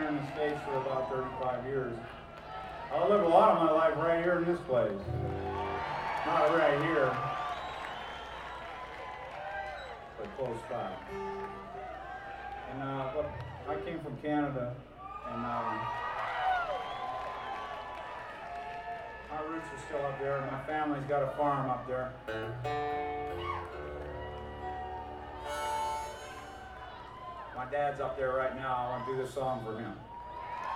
here in the States for about 35 years. I lived a lot of my life right here in this place. Not right here, but close by. And but I came from Canada, and my roots are still up there. My family's got a farm up there. My dad's up there right now. I want to do this song for him.